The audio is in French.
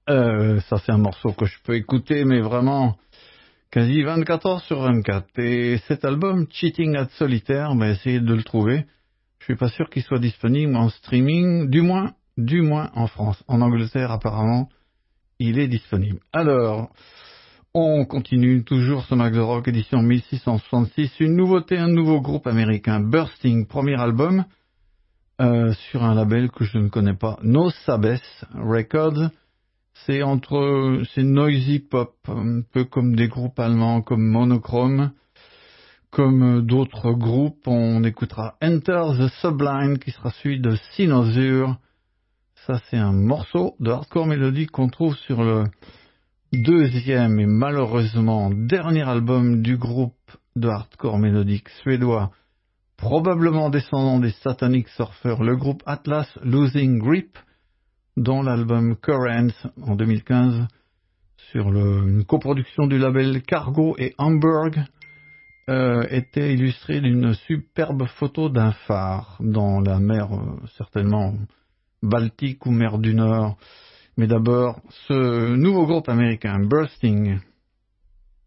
Ça, c'est un morceau que je peux écouter, mais vraiment quasi 24 heures sur 24. Et cet album, Cheating at Solitaire, essayez de le trouver. Je suis pas sûr qu'il soit disponible en streaming, du moins en France. En Angleterre, apparemment, il est disponible. Alors, on continue toujours ce Max de Rock, édition 1666. Une nouveauté, un nouveau groupe américain, Bursting, premier album, sur un label que je ne connais pas, No Sabbath Records. C'est noisy pop, un peu comme des groupes allemands, comme Monochrome, comme d'autres groupes. On écoutera Enter the Sublime, qui sera suivi de Cynosure. Ça, c'est un morceau de hardcore mélodique qu'on trouve sur le deuxième et malheureusement dernier album du groupe de hardcore mélodique suédois, probablement descendant des Satanic Surfers, le groupe Atlas Losing Grip, dont l'album Currents en 2015, sur une coproduction du label Cargo et Hamburg, était illustré d'une superbe photo d'un phare dans la mer, certainement Baltique ou mer du Nord. Mais d'abord, ce nouveau groupe américain, Bursting.